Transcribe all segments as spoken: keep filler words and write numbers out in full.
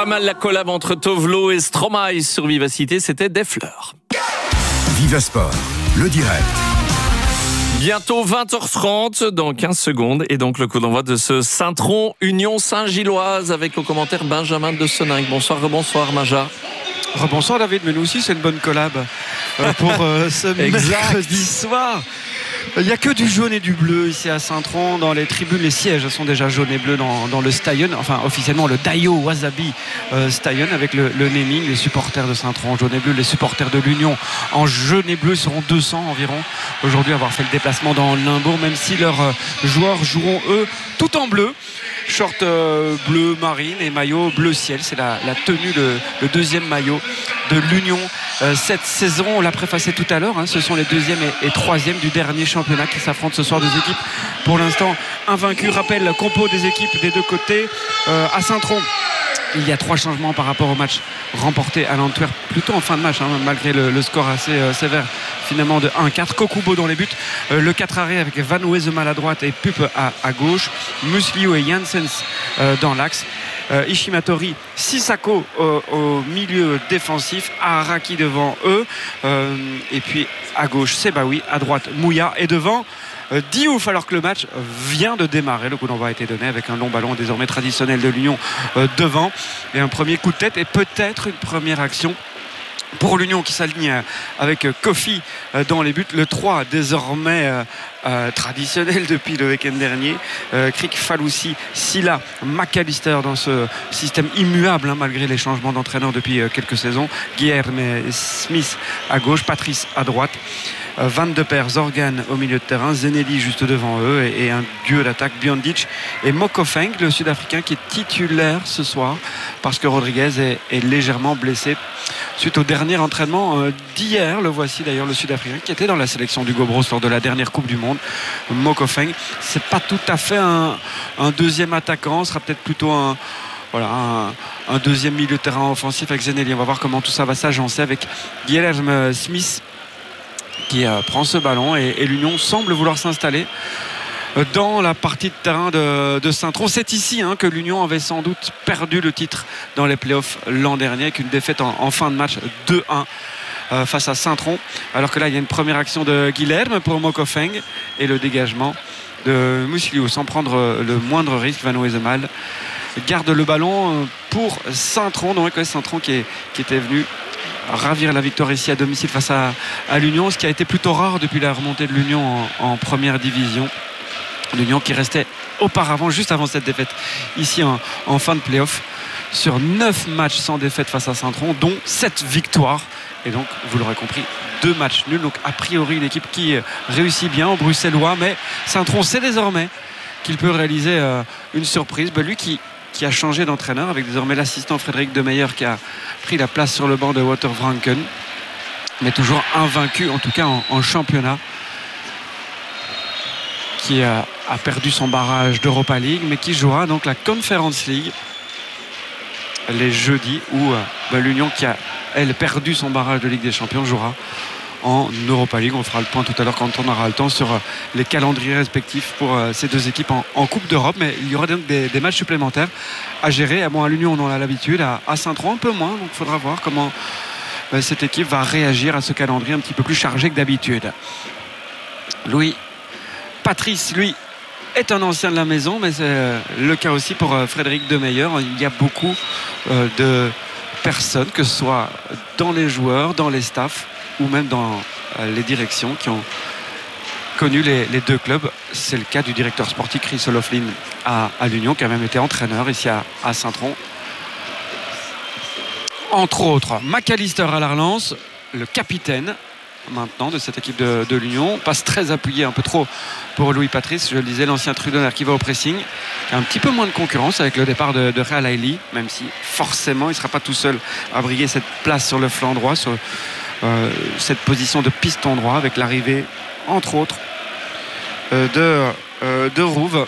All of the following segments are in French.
pas mal la collab entre Tovlo et Stromae sur Vivacité, c'était des fleurs. Vivasport, le direct. Bientôt vingt heures trente, dans quinze secondes, et donc le coup d'envoi de ce Saint-Tron Union Saint-Gilloise avec au commentaire Benjamin de Seninck. Bonsoir, rebonsoir Maja. Rebonsoir David, mais nous aussi c'est une bonne collab euh, pour euh, ce mercredi soir. Il n'y a que du jaune et du bleu ici à Saint-Tron. Dans les tribunes, les sièges sont déjà jaunes et bleus dans, dans le Stadion, enfin officiellement le Dayo Wasabi euh, Stadion avec le, le naming. Les supporters de Saint-Tron en jaune et bleu, les supporters de l'Union en jaune et bleu seront deux cents environ aujourd'hui avoir fait le déplacement dans Limbourg, même si leurs euh, joueurs joueront eux tout en bleu. Short euh, bleu marine et maillot bleu ciel, c'est la, la tenue, le, le deuxième maillot de l'Union euh, cette saison. On l'a préfacé tout à l'heure, hein, ce sont les deuxième et, et troisième du dernier championnat qui s'affrontent ce soir, deux équipes pour l'instant invaincues. Rappel compo des équipes des deux côtés. euh, à Saint-Tron, il y a trois changements par rapport au match remporté à l'Antwerp, plutôt en fin de match, hein, malgré le, le score assez euh, sévère finalement de un quatre. Kokubo dans les buts, euh, le quatre arrêt avec Van Wezemal à droite et Pup à, à gauche, Muslio et Janssens euh, dans l'axe, euh, Ishimatori, Sissako au, au milieu défensif, Araki devant eux, euh, et puis à gauche Sebaoui, à droite Mouya, et devant Euh, Diouf, alors que le match vient de démarrer. Le coup d'envoi a été donné avec un long ballon désormais traditionnel de l'Union euh, devant, et un premier coup de tête et peut-être une première action pour l'Union qui s'aligne avec Kofi dans les buts. Le trois désormais euh, euh, traditionnel depuis le week-end dernier. euh, Krik, Faloussi, Silla, McAllister dans ce système immuable, hein, malgré les changements d'entraîneur depuis euh, quelques saisons. Guilherme Smith à gauche, Patrice à droite, euh, Van de Per, Zorgan au milieu de terrain, Zeneli juste devant eux, et, et un duo d'attaque, Biondic et Mokofeng, le Sud-Africain qui est titulaire ce soir parce que Rodriguez est, est légèrement blessé suite au dernier entraînement euh, d'hier. Le voici d'ailleurs, le Sud-Africain qui était dans la sélection du Gobros lors de la dernière Coupe du Monde. Mokofeng, c'est pas tout à fait un, un deuxième attaquant, ce sera peut-être plutôt un, voilà, un, un deuxième milieu de terrain offensif avec Zeneli. On va voir comment tout ça va s'agencer avec Guilherme Smith qui euh, prend ce ballon, et, et l'Union semble vouloir s'installer dans la partie de terrain de, de Saint-Tron. C'est ici hein, que l'Union avait sans doute perdu le titre dans les playoffs l'an dernier, avec une défaite en, en fin de match deux un euh, face à Saint-Tron, alors que là il y a une première action de Guilherme pour Mokofeng et le dégagement de Muslio sans prendre le moindre risque. Van Wezemal garde le ballon pour Saint-Tron, donc Saint-Tron qui, est, qui était venu ravir la victoire ici à domicile face à, à l'Union, ce qui a été plutôt rare depuis la remontée de l'Union en, en première division. L'Union qui restait auparavant, juste avant cette défaite ici en, en fin de play-off, sur neuf matchs sans défaite face à Saint-Tron, dont sept victoires, et donc vous l'aurez compris, deux matchs nuls. Donc a priori une équipe qui réussit bien aux Bruxellois, mais Saint-Tron sait désormais qu'il peut réaliser euh, une surprise. Ben, lui qui, qui a changé d'entraîneur, avec désormais l'assistant Frédéric Demeyer qui a pris la place sur le banc de Walter Franken, mais toujours invaincu en tout cas en, en championnat, qui a, a perdu son barrage d'Europa League, mais qui jouera donc la Conference League les jeudis, où euh, bah, l'Union qui a elle perdu son barrage de Ligue des Champions jouera en Europa League. On fera le point tout à l'heure quand on aura le temps sur euh, les calendriers respectifs pour euh, ces deux équipes en, en Coupe d'Europe, mais il y aura donc des, des matchs supplémentaires à gérer. Bon, à l'Union on en a l'habitude, à, à Saint-Tron un peu moins, donc il faudra voir comment bah, cette équipe va réagir à ce calendrier un petit peu plus chargé que d'habitude. Louis Patrice, lui, est un ancien de la maison, mais c'est le cas aussi pour Frédéric Demeyer. Il y a beaucoup de personnes, que ce soit dans les joueurs, dans les staffs ou même dans les directions, qui ont connu les, les deux clubs. C'est le cas du directeur sportif Chris O'Loughlin à, à l'Union, qui a même été entraîneur ici à, à Saint-Tron. Entre autres, McAllister à la relance, le capitaine maintenant de cette équipe de, de l'Union, passe très appuyé, un peu trop pour Louis Patrice, je le disais, l'ancien Trudonner qui va au pressing, qui a un petit peu moins de concurrence avec le départ de, de Real Aili, même si forcément il ne sera pas tout seul à briguer cette place sur le flanc droit, sur euh, cette position de piston droit, avec l'arrivée entre autres euh, de, euh, de Rouve,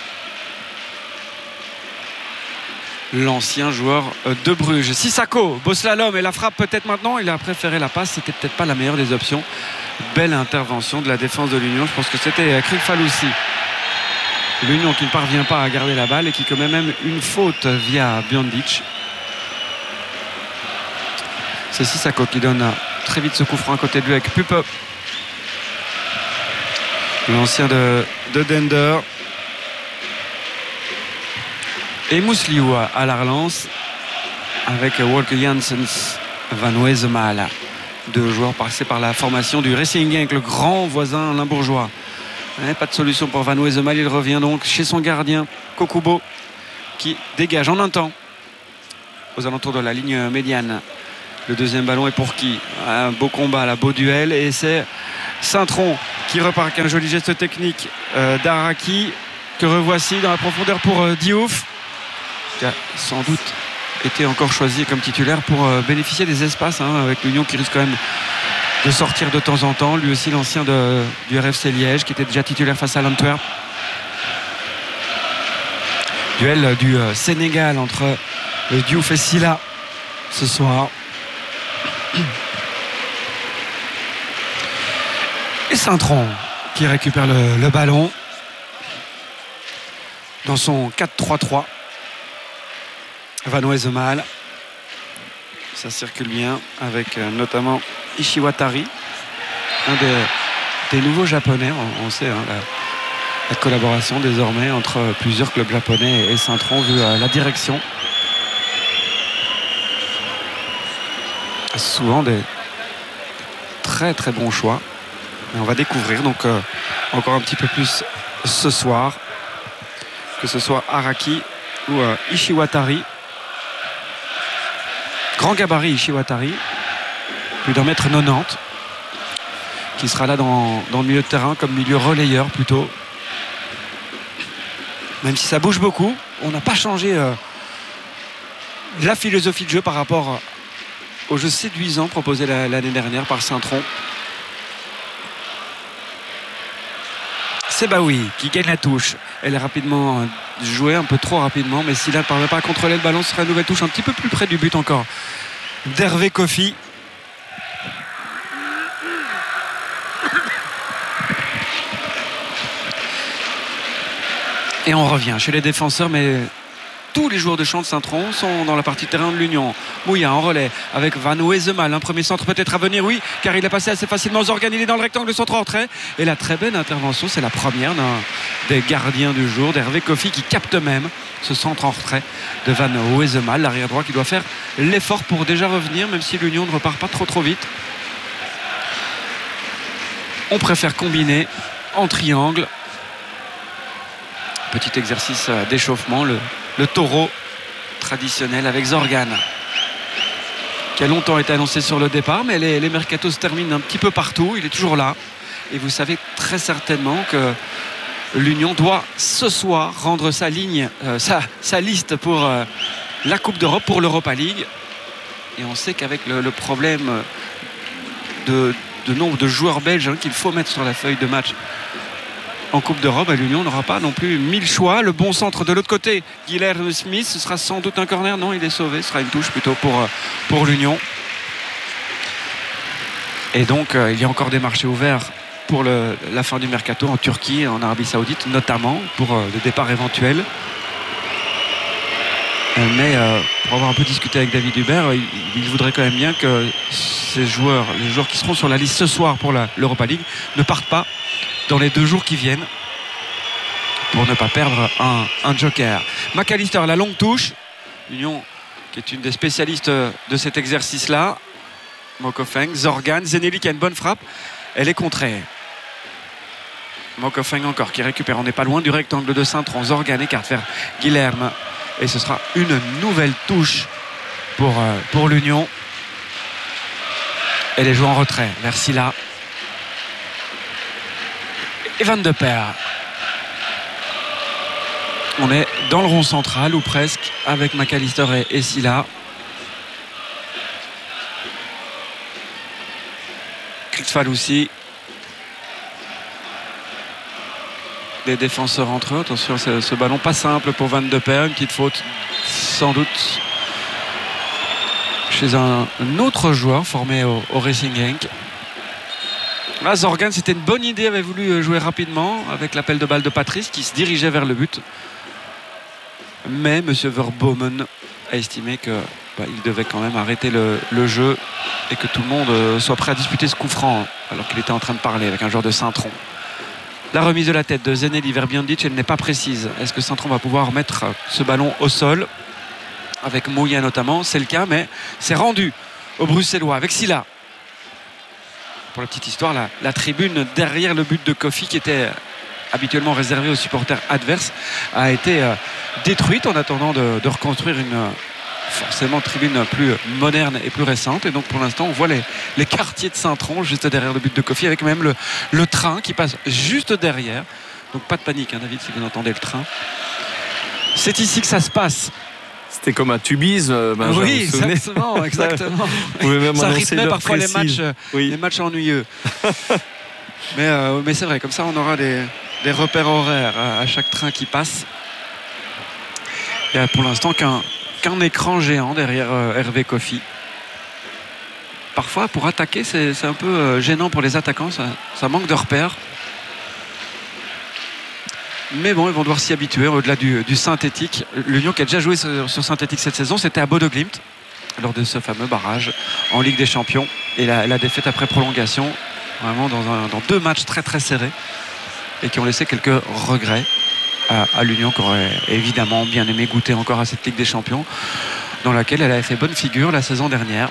l'ancien joueur de Bruges. Sissako, beau slalom et la frappe peut-être maintenant. Il a préféré la passe, c'était peut-être pas la meilleure des options. Belle intervention de la défense de l'Union. Je pense que c'était Krik Faloussi. L'Union qui ne parvient pas à garder la balle et qui commet même une faute via Biondic. C'est Sissako qui donne très vite ce coup franc à côté de lui avec Pupe, l'ancien de, de Dender. Et Mousliou à la relance avec Walker Janssens, Van Wesemal. Deux joueurs passés par la formation du Racing Genk, le grand voisin limbourgeois. Ouais, pas de solution pour Van Wesemal. Il revient donc chez son gardien Kokubo qui dégage en un temps aux alentours de la ligne médiane. Le deuxième ballon est pour qui? Un beau combat, un beau duel. Et c'est Saint-Tron qui repart avec un joli geste technique euh, d'Araki que revoici dans la profondeur pour euh, Diouf, qui a sans doute été encore choisi comme titulaire pour euh, bénéficier des espaces hein, avec l'Union qui risque quand même de sortir de temps en temps. Lui aussi l'ancien de, du R F C Liège qui était déjà titulaire face à l'Antwerp. Duel du euh, Sénégal entre euh, Diouf et Silla ce soir. Et Saint-Tron qui récupère le, le ballon dans son quatre trois trois. Van Wesemal, ça circule bien avec euh, notamment Ishiwatari, un des, des nouveaux japonais. On, on sait hein, la, la collaboration désormais entre plusieurs clubs japonais et Saint-Tron vu euh, la direction. Souvent des très très bons choix. Et on va découvrir donc euh, encore un petit peu plus ce soir, que ce soit Araki ou euh, Ishiwatari. Grand gabarit Ishiwatari, plus d'un mètre quatre-vingt-dix, qui sera là dans, dans le milieu de terrain comme milieu relayeur plutôt. Même si ça bouge beaucoup, on n'a pas changé euh, la philosophie de jeu par rapport au jeu séduisant proposé l'année dernière par Saint-Tron. C'est Baoui qui gagne la touche. Elle est rapidement jouée, un peu trop rapidement, mais Silla ne parvient pas à contrôler le ballon. Ce sera une nouvelle touche un petit peu plus près du but encore d'Hervé Kofi. Et on revient chez les défenseurs, mais tous les joueurs de champ de Saint-Tron sont dans la partie terrain de l'Union. Mouya en relais avec Van Wesemal. Un premier centre peut-être à venir, oui, car il est passé assez facilement. Zorgan, il est dans le rectangle, centre en retrait. Et la très belle intervention, c'est la première d'un des gardiens du jour, d'Hervé Kofi, qui capte même ce centre en retrait de Van Wesemal, l'arrière droit qui doit faire l'effort pour déjà revenir, même si l'Union ne repart pas trop trop vite. On préfère combiner en triangle. Petit exercice d'échauffement, le Le taureau traditionnel avec Zorgan, qui a longtemps été annoncé sur le départ, mais les, les mercatos se terminent un petit peu partout. Il est toujours là. Et vous savez très certainement que l'Union doit ce soir rendre sa ligne, euh, sa, sa liste pour euh, la Coupe d'Europe, pour l'Europa League. Et on sait qu'avec le, le problème de, de nombre de joueurs belges hein, qu'il faut mettre sur la feuille de match en Coupe d'Europe, l'Union n'aura pas non plus mille choix. Le bon centre de l'autre côté, Guilherme Smith, ce sera sans doute un corner. Non, il est sauvé, ce sera une touche plutôt pour, pour l'Union. Et donc euh, il y a encore des marchés ouverts pour le, la fin du mercato en Turquie, en Arabie Saoudite notamment, pour euh, le départ éventuel. Euh, mais euh, pour avoir un peu discuté avec David Hubert, il, il voudrait quand même bien que ces joueurs, les joueurs qui seront sur la liste ce soir pour l'Europa League, ne partent pas dans les deux jours qui viennent, pour ne pas perdre un, un joker. McAllister, la longue touche. L'Union qui est une des spécialistes de cet exercice-là. Mokofeng, Zorgan, Zeneli qui a une bonne frappe. Elle est contrée. Mokofeng encore qui récupère. On n'est pas loin du rectangle de Saint-Tron. Zorgan écarte vers Guilherme. Et ce sera une nouvelle touche pour, euh, pour l'Union. Elle est jouée en retrait vers Silla. Et Van de Perre. On est dans le rond central ou presque avec McAllister et, et Silla. Kritzfall aussi. Les défenseurs entre eux. Attention, ce, ce ballon pas simple pour Van de Perre. Une petite faute sans doute chez un, un autre joueur formé au, au Racing Genk. Là, Zorgan, c'était une bonne idée, avait voulu jouer rapidement avec l'appel de balle de Patrice qui se dirigeait vers le but. Mais M. Verbomen a estimé que bah, il devait quand même arrêter le, le jeu et que tout le monde euh, soit prêt à disputer ce coup franc, hein, alors qu'il était en train de parler avec un joueur de Saint-Tron. La remise de la tête de Zeneli vers Biondic, elle n'est pas précise. Est-ce que Saint-Tron va pouvoir mettre ce ballon au sol avec Mouya notamment? C'est le cas, mais c'est rendu aux Bruxellois avec Silla. Pour la petite histoire, la, la tribune derrière le but de Kofi, qui était habituellement réservée aux supporters adverses, a été euh, détruite en attendant de, de reconstruire une euh, forcément tribune plus moderne et plus récente. Et donc pour l'instant, on voit les, les quartiers de Saint-Tron juste derrière le but de Kofi, avec même le, le train qui passe juste derrière. Donc pas de panique, hein, David, si vous entendez le train. C'est ici que ça se passe. C'était comme à Tubize, euh, Benjamin, oui, exactement, exactement. Vous pouvez même ça rythmait parfois les matchs, oui. les matchs ennuyeux. mais euh, mais c'est vrai, comme ça on aura des, des repères horaires à, à chaque train qui passe. Il n'y a pour l'instant qu'un qu'un écran géant derrière euh, Hervé Kofi. Parfois, pour attaquer, c'est un peu euh, gênant pour les attaquants, ça, ça manque de repères. Mais bon, ils vont devoir s'y habituer au-delà du, du synthétique. L'Union qui a déjà joué sur, sur synthétique cette saison, c'était à Bodo Glimt lors de ce fameux barrage en Ligue des Champions. Et la, la défaite après prolongation, vraiment dans, un, dans deux matchs très très serrés et qui ont laissé quelques regrets à, à l'Union, qui aurait évidemment bien aimé goûter encore à cette Ligue des Champions dans laquelle elle avait fait bonne figure la saison dernière.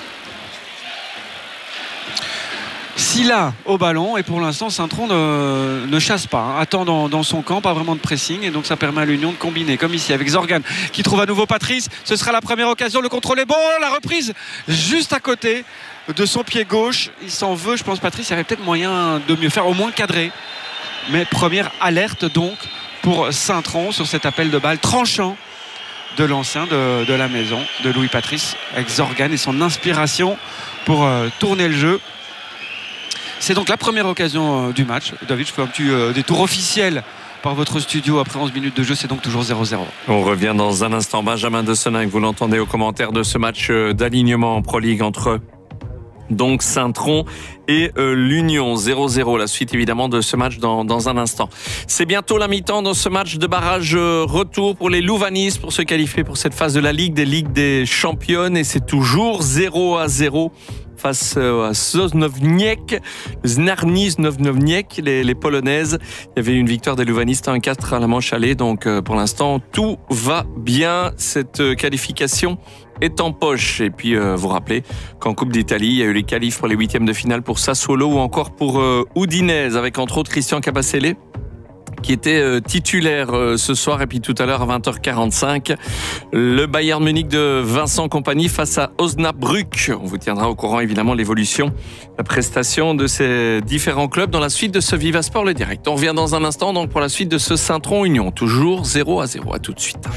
Silla au ballon, et pour l'instant Saint-Tron ne, ne chasse pas, hein. Attend dans, dans son camp, pas vraiment de pressing, et donc ça permet à l'Union de combiner comme ici avec Zorgan qui trouve à nouveau Patrice. Ce sera la première occasion, le contrôle est bon, la reprise juste à côté de son pied gauche. Il s'en veut, je pense, Patrice. Il y avait peut-être moyen de mieux faire, au moins cadrer, mais première alerte donc pour Saint-Tron sur cet appel de balle tranchant de l'ancien de, de la maison, de Louis Patrice, avec Zorgan et son inspiration pour euh, tourner le jeu. C'est donc la première occasion euh, du match. David, je fais un petit euh, détour officiel par votre studio après onze minutes de jeu. C'est donc toujours zéro zéro. On revient dans un instant. Benjamin de Seninck, vous l'entendez au commentaire de ce match d'alignement en Pro League entre donc Saint-Tron et euh, l'Union. Zéro zéro, la suite évidemment de ce match dans, dans un instant. C'est bientôt la mi-temps dans ce match de barrage euh, retour pour les Louvanistes pour se qualifier pour cette phase de la Ligue des Ligues des Championnes, et c'est toujours zéro à zéro face à Sosnovniec, Znarni Sosnovniec, les, les Polonaises. Il y avait une victoire des Louvanistes un quatre à la manche allée, donc euh, pour l'instant tout va bien. Cette euh, qualification est en poche. Et puis euh, vous rappelez qu'en Coupe d'Italie, il y a eu les qualifs pour les huitièmes de finale pour Sassuolo ou encore pour euh, Udinese, avec entre autres Christian Kabasele qui était euh, titulaire euh, ce soir, et puis tout à l'heure à vingt heures quarante-cinq, le Bayern Munich de Vincent Kompany face à Osnabrück. On vous tiendra au courant évidemment l'évolution, la prestation de ces différents clubs dans la suite de ce Viva Sport le direct. On revient dans un instant donc pour la suite de ce Saint-Tron Union, toujours zéro à zéro. À tout de suite.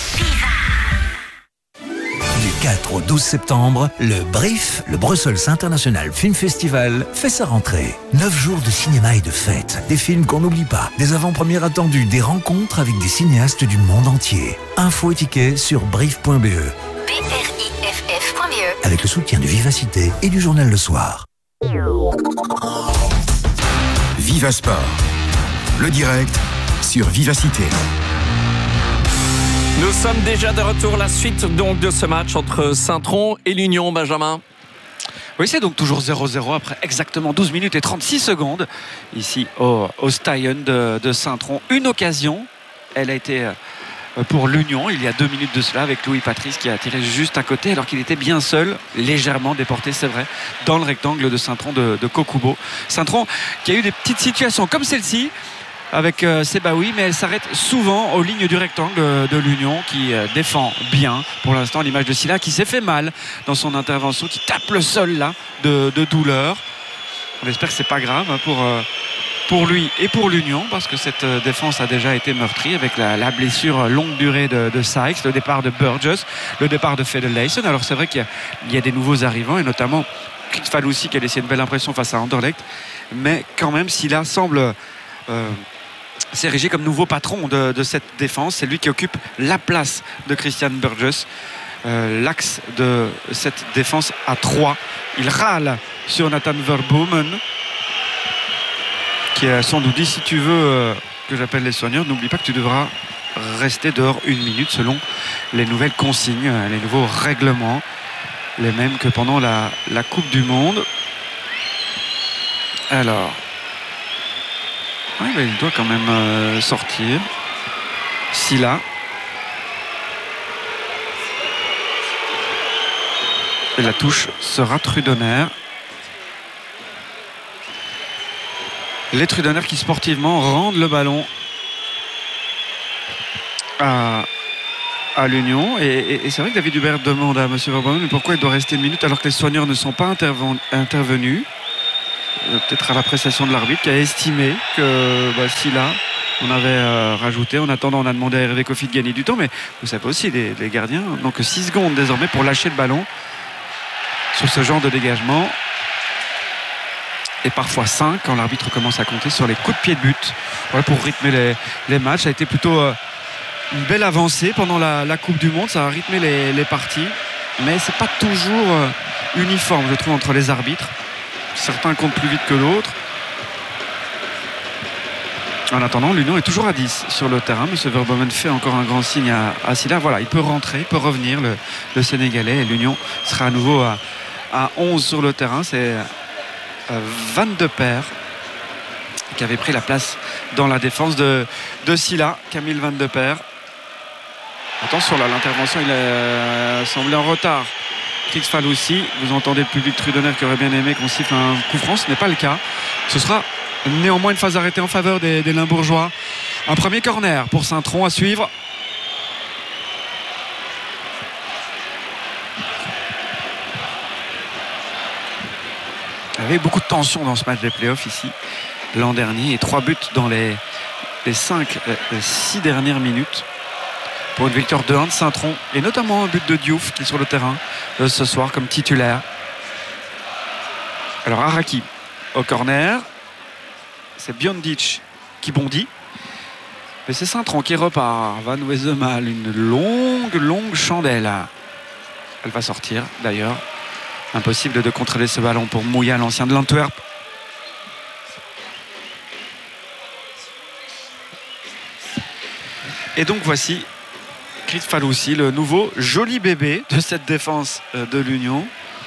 Du quatre au douze septembre, le Brief, le Brussels International Film Festival, fait sa rentrée. Neuf jours de cinéma et de fêtes, des films qu'on n'oublie pas, des avant-premières attendues, des rencontres avec des cinéastes du monde entier. Infos et tickets sur brief point b e. B R I F F point B E. Avec le soutien de Vivacité et du journal Le Soir. Viva Sport, le direct sur Vivacité. Nous sommes déjà de retour, la suite donc de ce match entre Saint-Tron et l'Union, Benjamin. Oui, c'est donc toujours zéro zéro après exactement douze minutes et trente-six secondes ici au, au Stadion de, de Saint-Tron. Une occasion, elle a été pour l'Union il y a deux minutes de cela, avec Louis Patrice qui a tiré juste à côté alors qu'il était bien seul, légèrement déporté, c'est vrai, dans le rectangle de Saint-Tron de, de Kokubo. Saint-Tron qui a eu des petites situations comme celle-ci avec euh, Sebaoui, mais elle s'arrête souvent aux lignes du rectangle de l'Union qui euh, défend bien. Pour l'instant, l'image de Silla qui s'est fait mal dans son intervention, qui tape le sol là de, de douleur. On espère que c'est pas grave hein, pour, euh, pour lui et pour l'Union, parce que cette euh, défense a déjà été meurtrie avec la, la blessure longue durée de, de Sykes, le départ de Burgess, le départ de Fedelaisen. Alors c'est vrai qu'il y, y a des nouveaux arrivants, et notamment Kritfal aussi qui a laissé une belle impression face à Anderlecht, mais quand même Silla semble euh, s'ériger comme nouveau patron de, de cette défense. C'est lui qui occupe la place de Christian Burgess, euh, l'axe de cette défense à trois. Il râle sur Nathan Verboemen qui a sans doute dit: si tu veux euh, que j'appelle les soigneurs, n'oublie pas que tu devras rester dehors une minute selon les nouvelles consignes, les nouveaux règlements, les mêmes que pendant la, la Coupe du Monde. Alors, ouais, mais il doit quand même euh, sortir. Sylla. Et la touche sera Trudonner. Les Trudonner qui sportivement rendent le ballon à, à l'Union. Et, et, et c'est vrai que David Hubert demande à M. Verbomen pourquoi il doit rester une minute alors que les soigneurs ne sont pas intervenus. Peut-être à l'appréciation de l'arbitre qui a estimé que bah, Sylla on avait euh, rajouté. En attendant, on a demandé à Hervé Kofi de gagner du temps. Mais vous savez aussi, les, les gardiens, donc six secondes désormais pour lâcher le ballon sur ce genre de dégagement. Et parfois cinq quand l'arbitre commence à compter sur les coups de pied de but. Voilà pour rythmer les, les matchs. Ça a été plutôt euh, une belle avancée pendant la, la Coupe du Monde. Ça a rythmé les, les parties. Mais c'est pas toujours euh, uniforme, je trouve, entre les arbitres. Certains comptent plus vite que d'autres. En attendant, l'Union est toujours à dix sur le terrain. M. Verbomen fait encore un grand signe à, à Sylla. Voilà, il peut rentrer, il peut revenir, le, le Sénégalais. Et l'Union sera à nouveau à, à onze sur le terrain. C'est euh, Van de Perre qui avait pris la place dans la défense de, de Sylla. Camille Van de Perre. Attention là, l'intervention, il a semblé en retard. Chris Faloussi, vous entendez le public Trudonner qui aurait bien aimé qu'on siffle un coup franc, ce n'est pas le cas. Ce sera néanmoins une phase arrêtée en faveur des, des Limbourgeois. Un premier corner pour Saint-Tron à suivre. Il y avait beaucoup de tension dans ce match des playoffs ici l'an dernier et trois buts dans les, les cinq, les six dernières minutes. Pour une victoire deux un de Saint-Tron et notamment un but de Diouf qui est sur le terrain euh, ce soir comme titulaire. Alors Araki au corner, c'est Biondic qui bondit, mais c'est Saint-Tron qui repart. Van Wesemal, une longue longue chandelle, elle va sortir d'ailleurs. Impossible de contrôler ce ballon pour Mouya, l'ancien de l'Antwerp. Et donc voici Chris Faloussi, le nouveau joli bébé de cette défense de l'Union.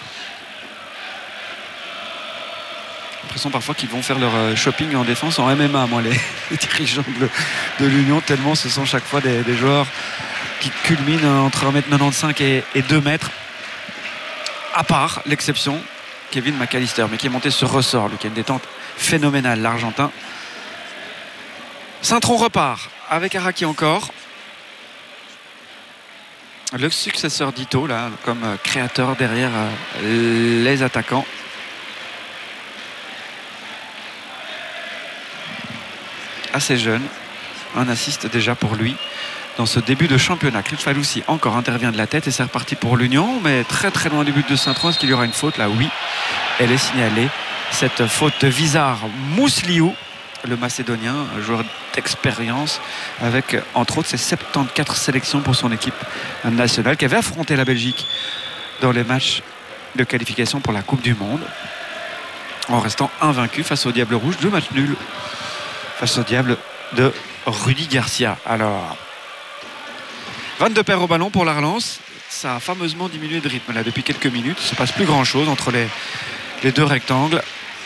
L'impression parfois qu'ils vont faire leur shopping en défense en M M A, moi, les, les dirigeants de, de l'Union, tellement ce sont chaque fois des, des joueurs qui culminent entre un mètre quatre-vingt-quinze et, et deux mètres. À part l'exception, Kevin McAllister, mais qui est monté sur ressort, lui qui a une détente phénoménale, l'Argentin. Saint-Tron repart avec Araki encore. Le successeur d'Ito, là, comme créateur derrière les attaquants. Assez jeune. Un assist déjà pour lui dans ce début de championnat. Chris Faloussi encore intervient de la tête et c'est reparti pour l'Union, mais très très loin du but de Saint-Tron. Est-ce qu'il y aura une faute là? Oui, elle est signalée. Cette faute de Vizar Mousliou, le Macédonien, un joueur d'expérience avec entre autres ses soixante-quatorze sélections pour son équipe nationale qui avait affronté la Belgique dans les matchs de qualification pour la Coupe du Monde en restant invaincu face au Diable Rouge. Deux matchs nuls face au Diable de Rudy Garcia. Alors Van de Perre au ballon pour la relance. Ça a fameusement diminué de rythme là depuis quelques minutes. Il ne se passe plus grand chose entre les, les deux rectangles.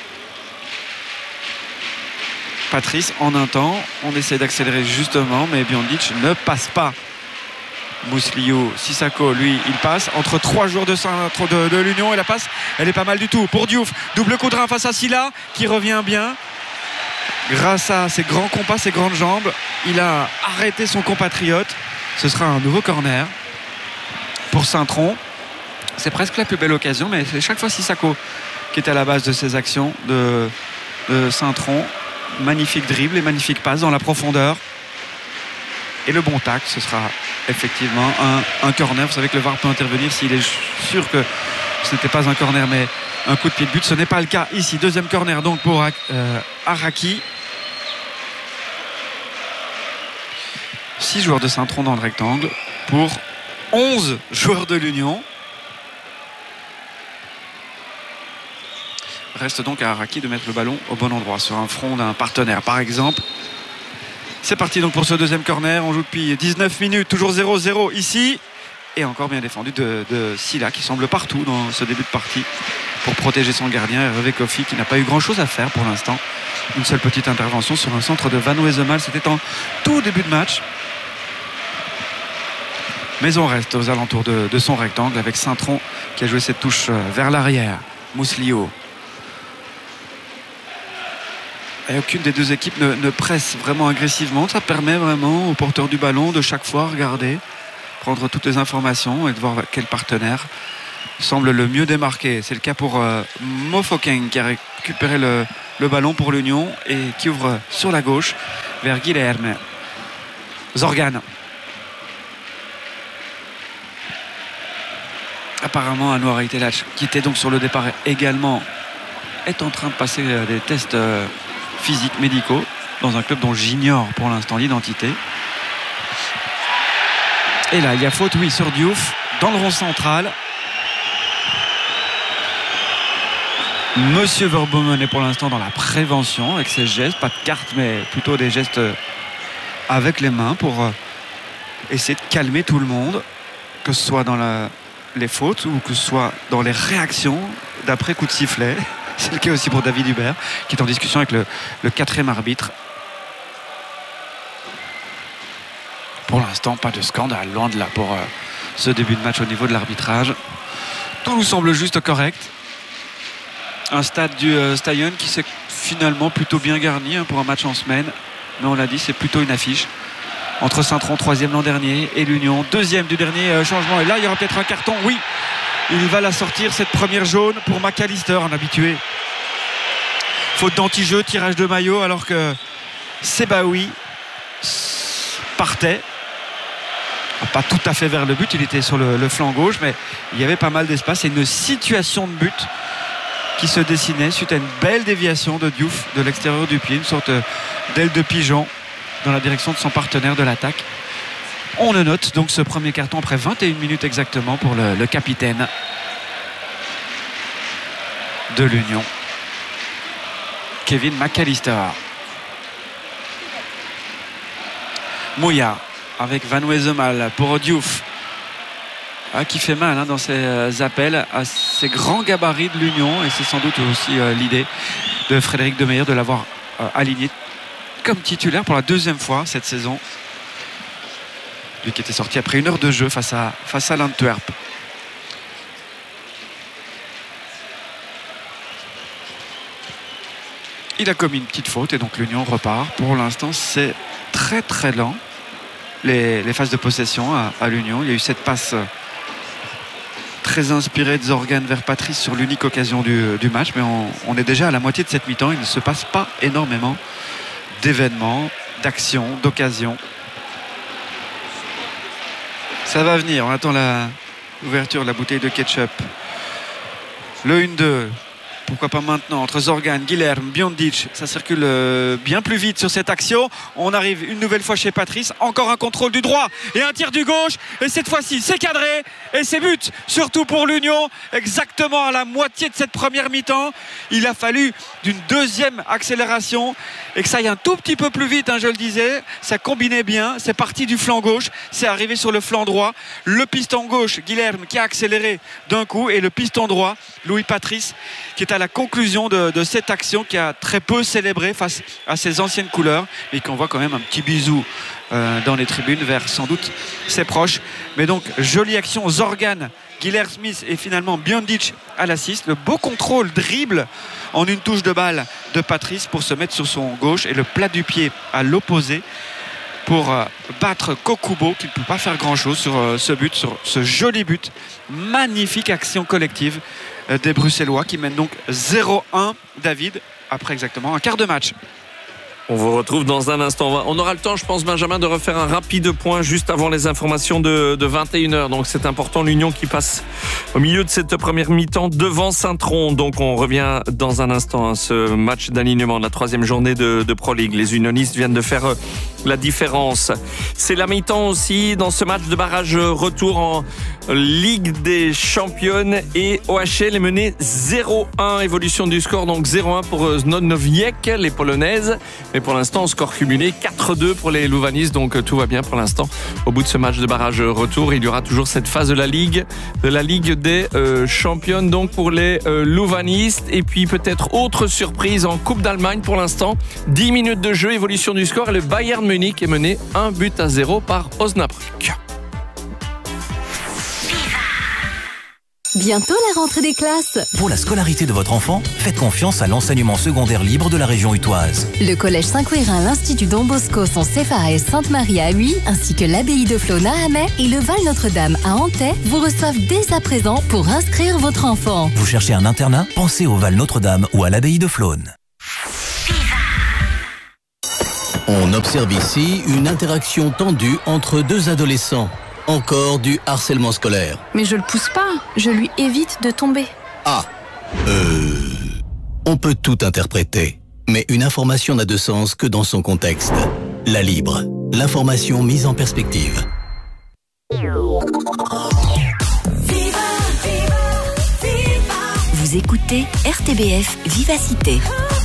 Patrice en un temps, on essaie d'accélérer justement, mais Biondic ne passe pas. Mousliou, Sissako, lui, il passe entre trois joueurs de, de, de l'Union et la passe, elle est pas mal du tout. Pour Diouf, double coup de rein face à Sylla qui revient bien. Grâce à ses grands compas, ses grandes jambes, il a arrêté son compatriote. Ce sera un nouveau corner pour Saint-Tron. C'est presque la plus belle occasion, mais c'est chaque fois Sissako qui est à la base de ces actions de, de Saint-Tron. Magnifique dribble et magnifique passe dans la profondeur. Et le bon tac, ce sera effectivement un, un corner. Vous savez que le V A R peut intervenir s'il est sûr que ce n'était pas un corner mais un coup de pied de but. Ce n'est pas le cas ici. Deuxième corner donc pour euh, Araki. six joueurs de Saint-Tron dans le rectangle pour onze joueurs de l'Union. Reste donc à Araki de mettre le ballon au bon endroit sur un front d'un partenaire. Par exemple, C'est parti donc pour ce deuxième corner. On joue depuis dix-neuf minutes, toujours zéro zéro ici. Et encore bien défendu de, de Silla qui semble partout dans ce début de partie pour protéger son gardien. Hervé Kofi qui n'a pas eu grand chose à faire pour l'instant. Une seule petite intervention sur un centre de Van Wesemal. C'était en tout début de match. Mais on reste aux alentours de, de son rectangle avec Saint-Tron qui a joué cette touche vers l'arrière. Mouslio. Et aucune des deux équipes ne, ne presse vraiment agressivement. Ça permet vraiment au porteur du ballon de chaque fois regarder, prendre toutes les informations et de voir quel partenaire semble le mieux démarqué. C'est le cas pour euh, Mofokeng qui a récupéré le, le ballon pour l'Union et qui ouvre sur la gauche vers Guilherme. Zorgan. Apparemment, Anouar Itelach, qui était donc sur le départ également, est en train de passer des tests euh, physiques, médicaux, dans un club dont j'ignore pour l'instant l'identité. Et là, il y a faute, oui, sur Diouf, dans le rond central. Monsieur Verbomen est pour l'instant dans la prévention avec ses gestes, pas de carte, mais plutôt des gestes avec les mains pour euh, essayer de calmer tout le monde, que ce soit dans la... les fautes ou que ce soit dans les réactions d'après coup de sifflet. C'est le cas aussi pour David Hubert qui est en discussion avec le, le quatrième arbitre. Pour l'instant, pas de scandale, loin de là pour euh, ce début de match au niveau de l'arbitrage. Tout nous semble juste correct. Un stade du euh, Stadion qui s'est finalement plutôt bien garni hein, pour un match en semaine. Mais on l'a dit, c'est plutôt une affiche. Entre Saint-Tron, troisième l'an dernier, et l'Union, deuxième du dernier euh, changement. Et là, il y aura peut-être un carton. Oui, il va la sortir, cette première jaune pour McAllister, un habitué. Faute d'anti-jeu, tirage de maillot, alors que Sebaoui partait. Pas tout à fait vers le but, il était sur le, le flanc gauche, mais il y avait pas mal d'espace. Et une situation de but qui se dessinait suite à une belle déviation de Diouf de l'extérieur du pied, une sorte d'aile de pigeon dans la direction de son partenaire de l'attaque. On le note donc ce premier carton après vingt et une minutes exactement pour le, le capitaine de l'Union, Kevin McAllister. Mouya avec Van Wesemal pour Diouf ah, qui fait mal hein, dans ses appels à ces grands gabarits de l'Union, et c'est sans doute aussi euh, l'idée de Frédéric Demeyer de l'avoir euh, aligné comme titulaire pour la deuxième fois cette saison. Lui qui était sorti après une heure de jeu face à, face à l'Antwerp. Il a commis une petite faute et donc l'Union repart. Pour l'instant, c'est très très lent les, les phases de possession à, à l'Union. Il y a eu cette passe très inspirée de Zorgan vers Patrice sur l'unique occasion du, du match, mais on, on est déjà à la moitié de cette mi-temps. Il ne se passe pas énormément d'événements, d'actions, d'occasions. Ça va venir, on attend l'ouverture de la bouteille de ketchup. Le un deux, pourquoi pas maintenant, entre Zorgan, Guilherme, Biondic. Ça circule bien plus vite sur cette action. On arrive une nouvelle fois chez Patrice. Encore un contrôle du droit et un tir du gauche. Et cette fois-ci, c'est cadré. Et c'est but, surtout pour l'Union. Exactement à la moitié de cette première mi-temps. Il a fallu d'une deuxième accélération et que ça aille un tout petit peu plus vite, hein, je le disais. Ça combinait bien. C'est parti du flanc gauche. C'est arrivé sur le flanc droit. Le piston gauche, Guilherme, qui a accéléré d'un coup. Et le piston droit, Louis Patrice, qui est à la conclusion de, de cette action, qui a très peu célébré face à ses anciennes couleurs, et qu'on voit quand même un petit bisou euh, dans les tribunes vers sans doute ses proches. Mais donc jolie action, Zorgan, Guilherme Smith et finalement Biondic à l'assist. Le beau contrôle dribble en une touche de balle de Patrice pour se mettre sur son gauche et le plat du pied à l'opposé pour euh, battre Kokubo, qui ne peut pas faire grand chose sur euh, ce but, sur ce joli but. Magnifique action collective euh, des Bruxellois qui mènent donc zéro un, David, après exactement un quart de match. On vous retrouve dans un instant. On aura le temps, je pense, Benjamin, de refaire un rapide point juste avant les informations de, de vingt et une heures. Donc c'est important, l'Union qui passe au milieu de cette première mi-temps devant Saint-Tron. Donc on revient dans un instant à ce match d'alignement de la troisième journée de, de Pro League. Les unionistes viennent de faire la différence. C'est la mi-temps aussi dans ce match de barrage retour en Ligue des Championnes et O H L est mené zéro un. Évolution du score, donc zéro un pour Znojek, les Polonaises. Mais pour l'instant, score cumulé quatre deux pour les Louvanistes. Donc tout va bien pour l'instant. Au bout de ce match de barrage retour, il y aura toujours cette phase de la Ligue, de la Ligue des euh, Championnes donc pour les euh, Louvanistes. Et puis peut-être autre surprise en Coupe d'Allemagne pour l'instant. dix minutes de jeu, évolution du score et le Bayern Munich est mené un but à zéro par Osnabrück. Bientôt la rentrée des classes. Pour la scolarité de votre enfant, faites confiance à l'enseignement secondaire libre de la région hutoise. Le collège Saint-Quérin, l'Institut Don Bosco sont C F A S Sainte-Marie à Huy, ainsi que l'abbaye de Flona à Metz et le Val Notre-Dame à Antey vous reçoivent dès à présent pour inscrire votre enfant. Vous cherchez un internat? Pensez au Val Notre-Dame ou à l'abbaye de Flône. On observe ici une interaction tendue entre deux adolescents. Encore du harcèlement scolaire. Mais je le pousse pas, je lui évite de tomber. Ah, euh... On peut tout interpréter, mais une information n'a de sens que dans son contexte. La Libre, l'information mise en perspective. Vous écoutez R T B F Vivacité.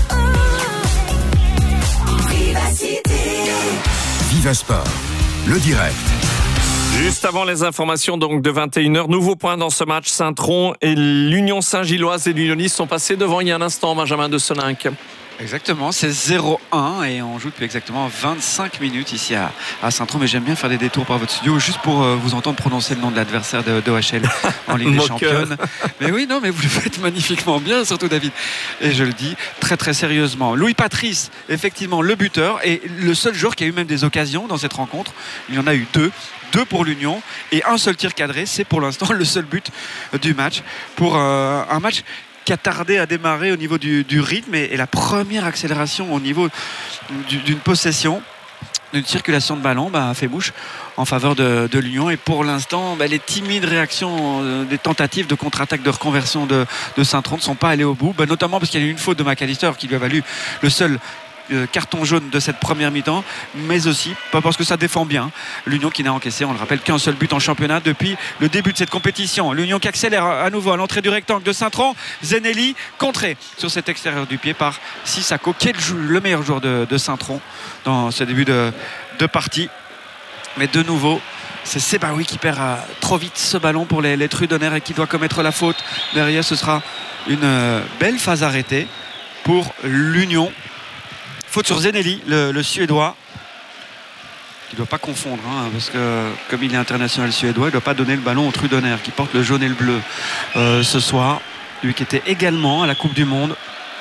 Viva Sport, le direct. Juste avant les informations donc de vingt et une heures, nouveau point dans ce match, Saint-Tron et l'Union Saint-Gilloise et l'Unionistes sont passés devant il y a un instant, Benjamin de Soninck. Exactement, c'est zéro un et on joue depuis exactement vingt-cinq minutes ici à, à Saint-Tron. Mais j'aime bien faire des détours par votre studio juste pour euh, vous entendre prononcer le nom de l'adversaire de, de O H L en Ligue des Championnes. Mais oui, non, mais vous le faites magnifiquement bien, surtout David. Et je le dis très très sérieusement. Louis Patrice, effectivement le buteur et le seul joueur qui a eu même des occasions dans cette rencontre. Il y en a eu deux. Deux pour l'Union et un seul tir cadré. C'est pour l'instant le seul but du match. Pour euh, un match qui a tardé à démarrer au niveau du, du rythme et, et la première accélération au niveau du, d'une possession, d'une circulation de ballon bah, a fait mouche en faveur de, de l'Union. Et pour l'instant, bah, les timides réactions euh, des tentatives de contre-attaque de reconversion de, de Saint-Tron ne sont pas allées au bout, bah, notamment parce qu'il y a eu une faute de McAllister qui lui a valu le seul carton jaune de cette première mi-temps, mais aussi pas parce que ça défend bien. L'Union qui n'a encaissé, on le rappelle, qu'un seul but en championnat depuis le début de cette compétition. L'Union qui accélère à nouveau à l'entrée du rectangle de Saint-Tron. Zenelli contré sur cet extérieur du pied par Sissako, qui est le, le meilleur joueur de, de Saint-Tron dans ce début de, de partie. Mais de nouveau, c'est Sebaoui qui perd à, trop vite ce ballon pour les, les Trudonner et qui doit commettre la faute. Derrière, ce sera une euh, belle phase arrêtée pour l'Union. Faute sur Zenelli, le, le Suédois, qui ne doit pas confondre, hein, parce que comme il est international suédois, il ne doit pas donner le ballon au Trudonner, qui porte le jaune et le bleu euh, ce soir. Lui qui était également à la Coupe du Monde.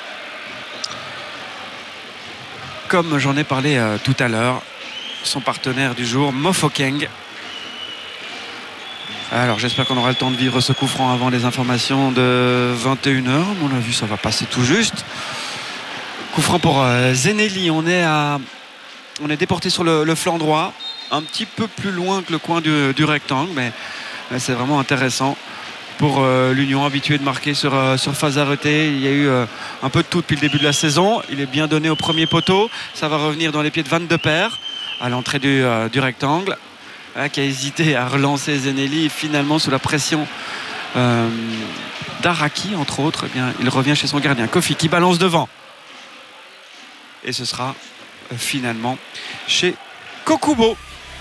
Comme j'en ai parlé euh, tout à l'heure, son partenaire du jour, Mofokeng. Alors j'espère qu'on aura le temps de vivre ce coup franc avant les informations de vingt et une heures. À mon avis, ça va passer tout juste. Coup franc pour euh, Zenelli. On est, à, on est déporté sur le, le flanc droit, un petit peu plus loin que le coin du, du rectangle, mais, mais c'est vraiment intéressant pour euh, l'Union, habituée de marquer sur, euh, sur phase arrêtée. Il y a eu euh, un peu de tout depuis le début de la saison. Il est bien donné au premier poteau. Ça va revenir dans les pieds de Van de Perre à l'entrée du, euh, du rectangle, hein, qui a hésité à relancer Zenelli. Et finalement, sous la pression euh, d'Araki, entre autres, eh bien, il revient chez son gardien. Kofi qui balance devant. Et ce sera euh, finalement chez Kokubo.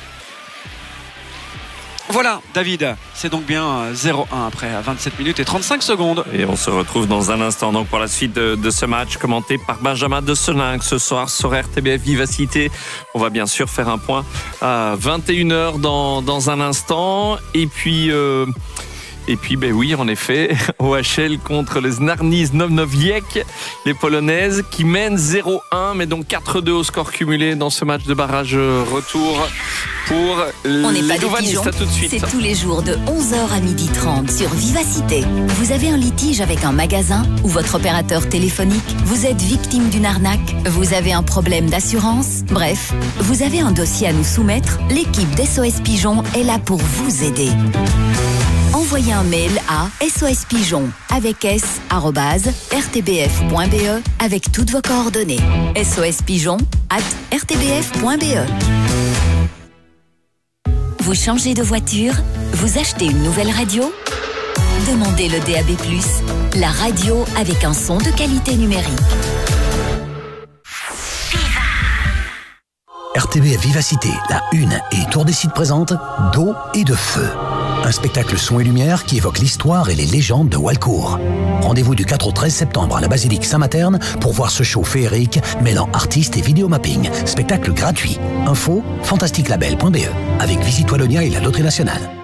Voilà, David, c'est donc bien zéro un après vingt-sept minutes et trente-cinq secondes. Et on se retrouve dans un instant donc pour la suite de, de ce match commenté par Benjamin de Soninck ce soir sur R T B F Vivacité. On va bien sûr faire un point à vingt et une heures dans, dans un instant. Et puis... Euh Et puis, ben oui, en effet, O H L contre les Znarni Znojek, les Polonaises, qui mènent zéro un, mais donc quatre deux au score cumulé dans ce match de barrage retour pour On les n'est pas des Louvanistes. À tout de suite. C'est tous les jours de onze heures à midi trente sur Vivacité. Vous avez un litige avec un magasin ou votre opérateur téléphonique? Vous êtes victime d'une arnaque? Vous avez un problème d'assurance? Bref, vous avez un dossier à nous soumettre? L'équipe d'S O S Pigeon est là pour vous aider. Envoyez un mail à sospigeon avec s arobase r t b f point b e avec toutes vos coordonnées. sospigeon arobase r t b f point b e. Vous changez de voiture? Vous achetez une nouvelle radio? Demandez le D A B plus, la radio avec un son de qualité numérique. R T B F Vivacité, la Une et Tour des Sites présente D'eau et de feu. Un spectacle son et lumière qui évoque l'histoire et les légendes de Walcourt. Rendez-vous du quatre au treize septembre à la basilique Saint-Materne pour voir ce show féerique mêlant artistes et vidéomapping. Spectacle gratuit. Info fantastique label point b e avec Visite Wallonia et la Loterie Nationale.